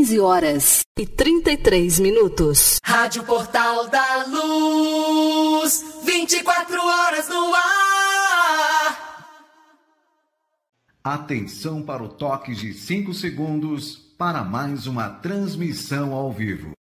15h33. Rádio Portal da Luz, 24 horas no ar. Atenção para o toque de 5 segundos para mais uma transmissão ao vivo.